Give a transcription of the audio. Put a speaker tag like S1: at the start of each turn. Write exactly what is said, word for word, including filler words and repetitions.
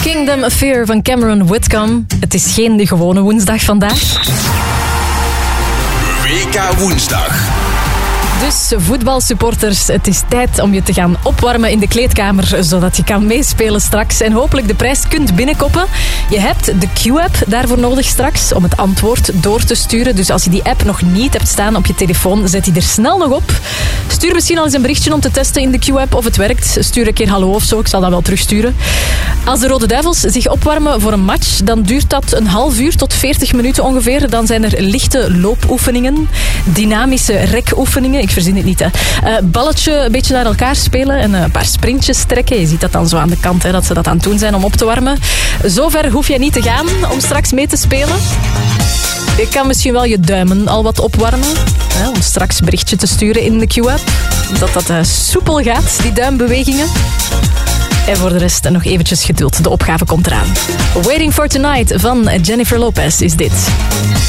S1: Kingdom Affair van Cameron Whitcomb. Het is geen gewone woensdag vandaag.
S2: W K Woensdag.
S1: Dus voetbalsupporters, het is tijd om je te gaan opwarmen in de kleedkamer, zodat je kan meespelen straks en hopelijk de prijs kunt binnenkoppen. Je hebt de Q-app daarvoor nodig straks om het antwoord door te sturen. Dus als je die app nog niet hebt staan op je telefoon, zet die er snel nog op. Stuur misschien al eens een berichtje om te testen in de Q-app of het werkt. Stuur een keer hallo of zo, ik zal dat wel terugsturen. Als de Rode Duivels zich opwarmen voor een match, dan duurt dat een half uur tot veertig minuten ongeveer. Dan zijn er lichte loopoefeningen, dynamische rekoefeningen. Ik verzin het niet, hè. Uh, balletje een beetje naar elkaar spelen en een paar sprintjes trekken. Je ziet dat dan zo aan de kant, hè, dat ze dat aan het doen zijn om op te warmen. Zover hoef je niet te gaan om straks mee te spelen. Je kan misschien wel je duimen al wat opwarmen, hè, om straks een berichtje te sturen in de Q-app. Dat dat uh, soepel gaat, die duimbewegingen. En voor de rest nog eventjes geduld. De opgave komt eraan. Waiting for Tonight van Jennifer Lopez is dit.